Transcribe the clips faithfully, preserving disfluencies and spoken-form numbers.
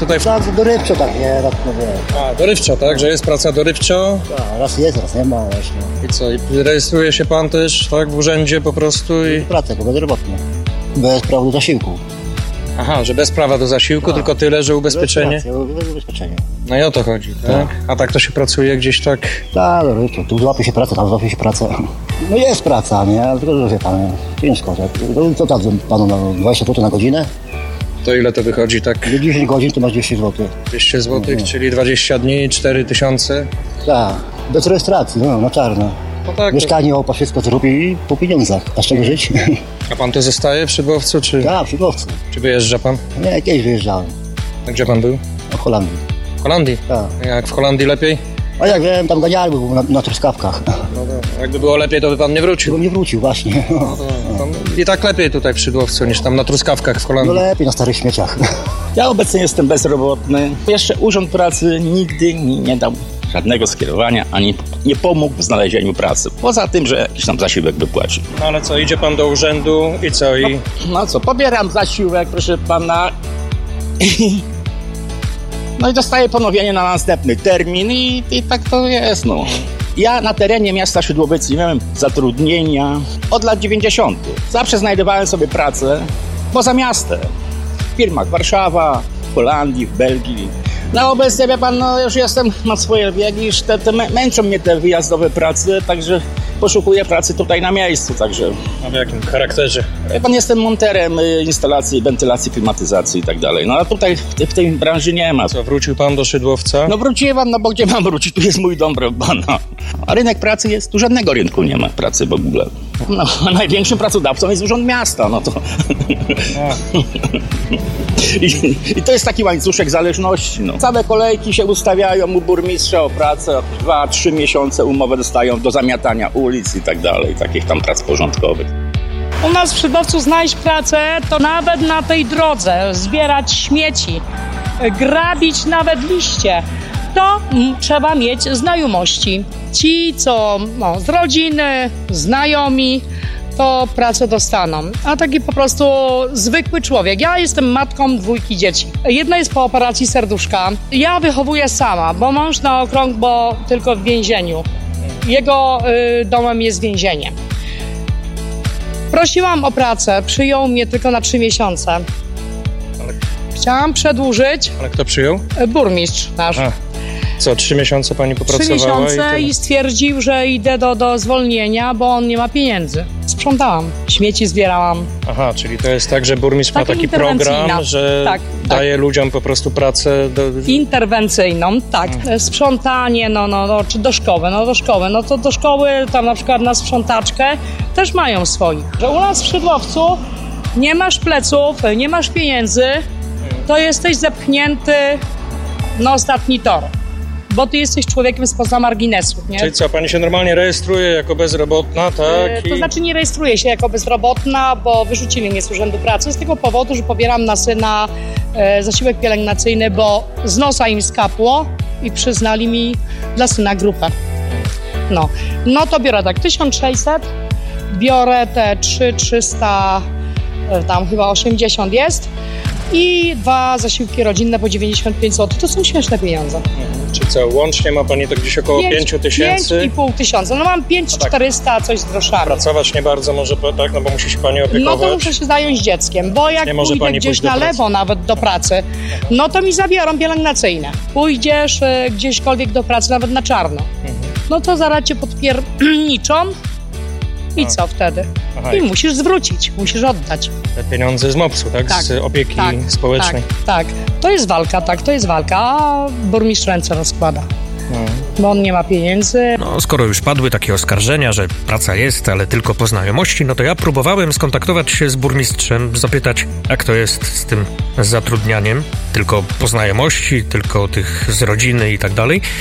tutaj... W... Tak, dorywczo tak, nie, tak no wie. A, dorywczo, tak? Że jest praca dorywczo? Tak, raz jest, raz nie ma właśnie. I co, i rejestruje się pan też, tak, w urzędzie po prostu i... Pracę, jako bezrobotny. Bez prawa do zasiłku. Aha, że bez prawa do zasiłku, tak. Tylko tyle, że ubezpieczenie? Bez ubezpieczenie. No i o to chodzi, tak? tak? A tak to się pracuje gdzieś tak? Tak, dorywczo, tu złapie się pracę, tam złapie się pracę. No jest praca, nie? Ale tylko, że wie pan, ciężko, tak? Co tam panu na dwadzieścia złotych na godzinę? To ile to wychodzi tak? dziesięć godzin to masz dwieście złotych. dwieście złotych, no. Czyli dwadzieścia dni, cztery tysiące? Tak, bez rejestracji, no, na czarno. No tak, mieszkanie, to... opa, wszystko zrobi i po pieniądzach. A z czego żyć? A pan tu zostaje w Szydłowcu, czy? Tak, w Szydłowcu. Czy wyjeżdża pan? Nie, kiedyś wyjeżdżałem. A gdzie pan był? W Holandii. W Holandii? Tak. Jak w Holandii lepiej? A jak wiem, tam ganiali był na, na truskawkach. No to, jakby było lepiej, to by pan nie wrócił. Bym nie wrócił, właśnie. No to, to, I tak lepiej tutaj w Szydłowcu niż tam na truskawkach w Holandii. No lepiej na starych śmieciach. Ja obecnie jestem bezrobotny. Jeszcze Urząd Pracy nigdy mi nie dał żadnego skierowania, ani nie pomógł w znalezieniu pracy. Poza tym, że jakiś tam zasiłek wypłacił. No ale co, idzie pan do urzędu i co? I... No, no co, pobieram zasiłek, proszę pana. No i dostaję ponowienie na następny termin i, i tak to jest, no. Ja na terenie miasta Szydłowiec nie miałem zatrudnienia od lat dziewięćdziesiątych. Zawsze znajdowałem sobie pracę poza miastem. W firmach Warszawa, w Holandii, w Belgii. No obecnie, wie pan, no już jestem, mam swoje biegi, już te, te męczą mnie te wyjazdowe prace, także poszukuję pracy tutaj na miejscu, także... A w jakim charakterze? Wie pan, jestem monterem instalacji, wentylacji, klimatyzacji i tak dalej, no a tutaj w, w tej branży nie ma. Co, wrócił pan do Szydłowca? No wróciłem, no bo gdzie mam wrócić? Tu jest mój dom, pana. A rynek pracy jest, tu żadnego rynku nie ma pracy w ogóle. No, największym pracodawcą jest Urząd Miasta, no to... I, I to jest taki łańcuszek zależności, no. Całe kolejki się ustawiają u burmistrza o pracę, dwa, trzy miesiące umowę dostają do zamiatania ulic i tak dalej, takich tam prac porządkowych. U nas w Szydłowcu znaleźć pracę to nawet na tej drodze, zbierać śmieci, grabić nawet liście. To m, trzeba mieć znajomości. Ci, co no, z rodziny, znajomi, to pracę dostaną. A taki po prostu zwykły człowiek. Ja jestem matką dwójki dzieci. Jedna jest po operacji serduszka. Ja wychowuję sama, bo mąż na okrąg, bo tylko w więzieniu. Jego y, domem jest więzienie. Prosiłam o pracę, przyjął mnie tylko na trzy miesiące. Ale... Chciałam przedłużyć. Ale kto przyjął? Burmistrz nasz. A. Co, trzy miesiące pani popracowała? Trzy miesiące i, i stwierdził, że idę do, do zwolnienia, bo on nie ma pieniędzy. Sprzątałam, śmieci zbierałam. Aha, czyli to jest tak, że burmistrz ma taki program, że tak, daje tak. ludziom po prostu pracę... Do... Interwencyjną, tak. Hmm. Sprzątanie, no, no, no, czy do szkoły, no do szkoły. No to do szkoły, tam na przykład na sprzątaczkę też mają swoich. Że u nas w Szydłowcu nie masz pleców, nie masz pieniędzy, to jesteś zepchnięty na ostatni tor. Bo ty jesteś człowiekiem spoza marginesu, nie? Czyli co, pani się normalnie rejestruje jako bezrobotna, tak? Yy, to I... znaczy nie rejestruję się jako bezrobotna, bo wyrzucili mnie z Urzędu Pracy z tego powodu, że pobieram na syna e, zasiłek pielęgnacyjny, bo z nosa im skapło i przyznali mi dla syna grupę. No, no to biorę tak tysiąc sześćset, biorę te trzy tysiące trzysta, tam chyba osiemdziesiąt jest i dwa zasiłki rodzinne po dziewięćdziesiąt pięć złotych. To są śmieszne pieniądze. Czy co, łącznie ma pani to gdzieś około pięć tysięcy? pięć i pół tysiąca. No mam pięć tysięcy czterysta, coś z groszami. Pracować nie bardzo może, tak? No bo musi się pani opiekować. No to muszę się zająć dzieckiem, bo jak nie może pójdę pani gdzieś na lewo nawet do pracy, no to mi zabiorą pielęgnacyjne. Pójdziesz y, gdzieśkolwiek do pracy, nawet na czarno. Mhm. No to zaraz cię podpierniczą i A. co wtedy? Aha, I musisz zwrócić, musisz oddać. Te pieniądze z mopsu, tak? tak z opieki tak, społecznej. Tak, tak. To jest walka, tak, to jest walka, a burmistrz ręce rozkłada. Hmm. Bo on nie ma pieniędzy. No, skoro już padły takie oskarżenia, że praca jest, ale tylko po znajomości, no to ja próbowałem skontaktować się z burmistrzem, zapytać, jak to jest z tym zatrudnianiem, tylko po znajomości, tylko tych z rodziny i tak dalej.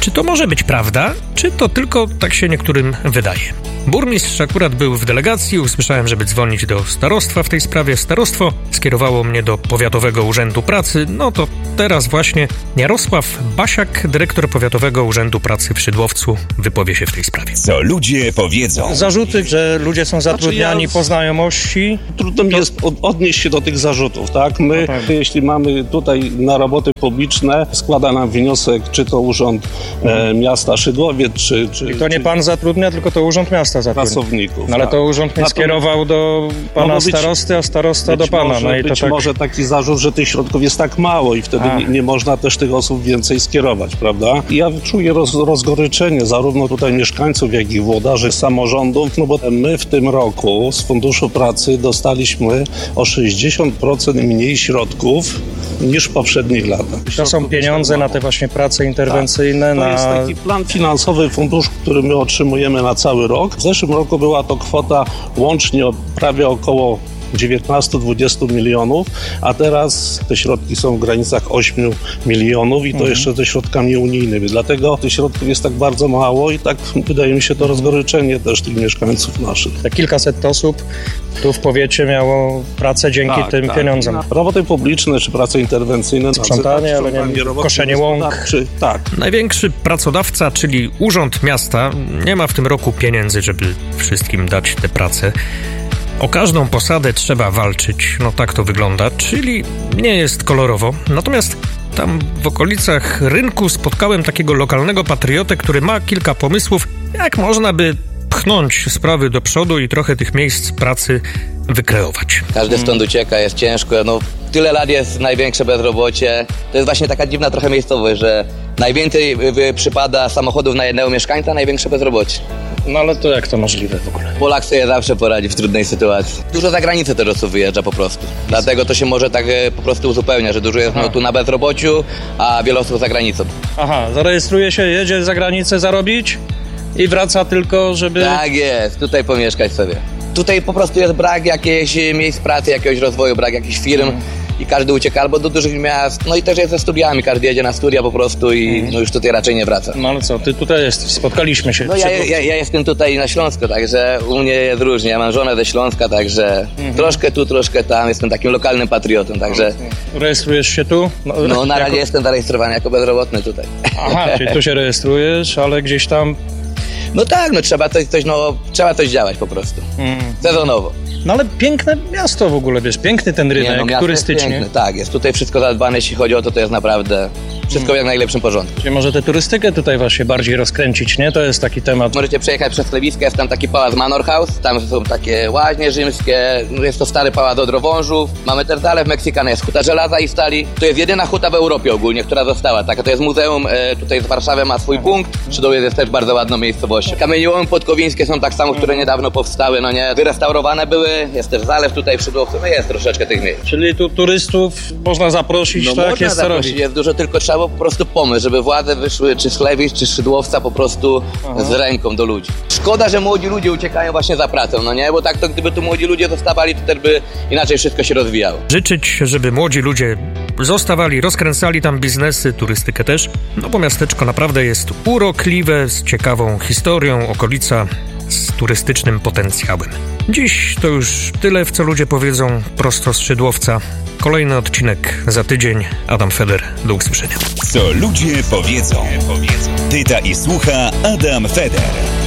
Czy to może być prawda, czy to tylko tak się niektórym wydaje? Burmistrz akurat był w delegacji, usłyszałem, żeby dzwonić do starostwa w tej sprawie. Starostwo skierowało mnie do Powiatowego Urzędu Pracy. No to teraz właśnie Jarosław Basiak, dyrektor Powiatowego Urzędu Pracy w Szydłowcu, wypowie się w tej sprawie. Co ludzie powiedzą. Zarzuty, że ludzie są zatrudniani Znaczy ja- po znajomości. Trudno mi jest od, odnieść się do tych zarzutów, tak? My, No tak. jeśli mamy tutaj na roboty publiczne, składa nam wniosek, czy to Urząd e, Miasta Szydłowiec, czy, czy, I to nie czy pan zatrudnia, tylko to Urząd Miasta zatrudnia. pracowników. No ale tak. to urząd mnie Natomiast- skierował do pana No być- starosty, a starosta do Być pana. może, No i to być tak... może taki zarzut, że tych środków jest tak mało i wtedy A. nie, nie można też tych osób więcej skierować, prawda? I ja czuję roz, rozgoryczenie zarówno tutaj mieszkańców, jak i włodarzy samorządów, no bo my w tym roku z Funduszu Pracy dostaliśmy o sześćdziesiąt procent mniej środków niż w poprzednich latach. To są pieniądze na te właśnie prace interwencyjne, To jest na... taki plan finansowy funduszu, który my otrzymujemy na cały rok. W zeszłym roku była to kwota łącznie o prawie około dziewiętnaście do dwudziestu milionów, a teraz te środki są w granicach ośmiu milionów i to Mhm. jeszcze ze środkami unijnymi. Dlatego tych środków jest tak bardzo mało i tak wydaje mi się to rozgoryczenie też tych mieszkańców naszych. Te kilkaset osób tu w powiecie miało pracę dzięki Tak, tym tak. pieniądzom. Roboty publiczne czy prace interwencyjne, Sprzątanie, ale nie sprzątanie, roboty koszenie łąk. gospodarcze, tak. Największy pracodawca, czyli Urząd Miasta, nie ma w tym roku pieniędzy, żeby wszystkim dać tę pracę. O każdą posadę trzeba walczyć, no tak to wygląda, czyli nie jest kolorowo. Natomiast tam w okolicach rynku spotkałem takiego lokalnego patriotę, który ma kilka pomysłów, jak można by pchnąć sprawy do przodu i trochę tych miejsc pracy wykreować. Każdy stąd ucieka, jest ciężko, no tyle lat jest największe bezrobocie. To jest właśnie taka dziwna trochę miejscowość, że najwięcej y, przypada samochodów na jednego mieszkańca, największe bezrobocie. No ale to jak to możliwe w ogóle? Polak sobie zawsze poradzi w trudnej sytuacji. Dużo za granicę też osób wyjeżdża po prostu. Dlatego to się może tak y, po prostu uzupełnia, że dużo jest no, tu na bezrobociu, a wiele osób za granicą. Aha, zarejestruje się, jedzie za granicę zarobić i wraca tylko, żeby... Tak jest, tutaj pomieszkać sobie. Tutaj po prostu jest brak jakichś miejsc pracy, jakiegoś rozwoju, brak jakichś firm i każdy ucieka albo do dużych miast, no i też jest ze studiami, każdy jedzie na studia po prostu i no już tutaj raczej nie wraca. No ale co, ty tutaj jesteś, spotkaliśmy się. No ja, ja, ja jestem tutaj na Śląsku, także u mnie jest różnie, ja mam żonę ze Śląska, także troszkę tu, troszkę tam, jestem takim lokalnym patriotą, także Rejestrujesz się tu? No, no na razie jako... jestem zarejestrowany jako bezrobotny tutaj. Aha, czyli tu się rejestrujesz, ale gdzieś tam... No tak, no trzeba coś, coś no trzeba coś działać po prostu, Mm. sezonowo. No ale piękne miasto w ogóle, wiesz, piękny ten rynek Nie, no, miasto turystyczny. jest piękne, tak, jest tutaj wszystko zadbane, jeśli chodzi o to, to jest naprawdę wszystko w jak najlepszym porządku. Czyli może tę turystykę tutaj właśnie bardziej rozkręcić, nie? To jest taki temat. Możecie przejechać przez Klewiskę, jest tam taki pałac Manor House, tam są takie łaźnie rzymskie, no jest to stary pałac od Drowążów. Mamy też dalej w Meksykanie, jest huta żelaza i stali. To jest jedyna huta w Europie ogólnie, która została. Taka to jest muzeum, e, tutaj z Warszawy ma swój punkt. Szydłowiec jest też bardzo ładną miejscowością. Kamieniołomy podkowińskie są tak samo, które niedawno powstały, no nie, wyrestaurowane były. Jest też zalew tutaj w Szydłowcu, no jest troszeczkę tych miejsc. Czyli tu turystów można zaprosić, No tak można jest co zaprosić, robić. jest dużo, tylko trzeba po prostu pomysł, żeby władze wyszły czy z Klewic, czy z Szydłowca po prostu z ręką do ludzi. Szkoda, że młodzi ludzie uciekają właśnie za pracą, no nie? Bo tak to gdyby tu młodzi ludzie zostawali, to też by inaczej wszystko się rozwijało. Życzyć, żeby młodzi ludzie zostawali, rozkręcali tam biznesy, turystykę też, no bo miasteczko naprawdę jest urokliwe, z ciekawą historią, okolica z turystycznym potencjałem. Dziś to już tyle, w co ludzie powiedzą prosto z Szydłowca. Kolejny odcinek za tydzień. Adam Feder, do usłyszenia. Co ludzie powiedzą. Pyta i słucha Adam Feder.